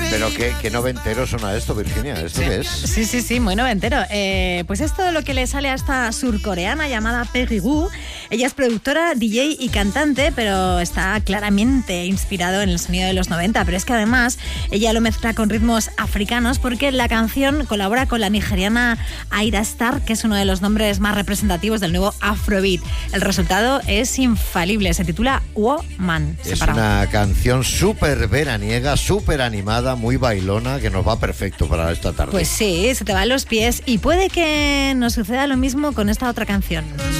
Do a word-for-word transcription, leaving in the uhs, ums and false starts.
Pero qué, qué noventero suena esto, Virginia. ¿Esto sí. qué es? Sí, sí, sí, muy noventero. Eh, pues esto es lo que le sale a esta surcoreana llamada Peggy Goo. Ella es productora, D J y cantante, pero está claramente inspirado en el sonido de los noventa. Pero es que además ella lo mezcla con ritmos africanos porque la canción colabora con la nigeriana Ayra Starr, que es uno de los nombres más representativos del nuevo Afrobeat. El resultado es infalible, se titula Woman. Es separado. una canción súper veraniega, súper animada, muy bailona, que nos va perfecto para esta tarde. Pues sí, se te van los pies y puede que nos suceda lo mismo con esta otra canción.